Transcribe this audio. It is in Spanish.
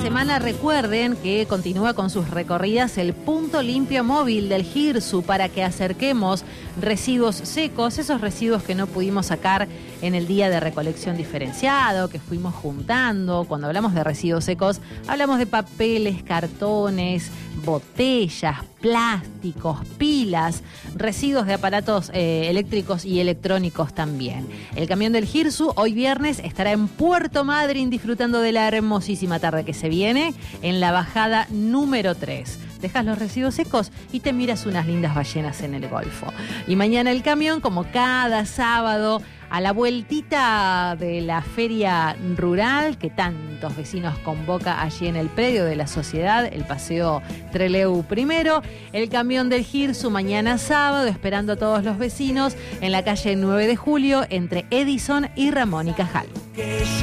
semana recuerden que continúa con sus recorridas el punto limpio móvil del GIRSU para que acerquemos residuos secos, esos residuos que no pudimos sacar en el día de recolección diferenciado, que fuimos juntando. Cuando hablamos de residuos secos, hablamos de papeles, cartones, botellas, plásticos, pilas, residuos de aparatos eléctricos y electrónicos también. El camión del GIRSU hoy viernes estará en Puerto Madryn disfrutando de la hermosísima tarde que se viene en la bajada número 3. Dejas los residuos secos y te miras unas lindas ballenas en el Golfo. Y mañana el camión, como cada sábado, a la vueltita de la feria rural que tantos vecinos convoca allí en el predio de la sociedad, el Paseo Trelew primero, el camión del GIRSU mañana sábado, esperando a todos los vecinos en la calle 9 de Julio, entre Edison y Ramón y Cajal.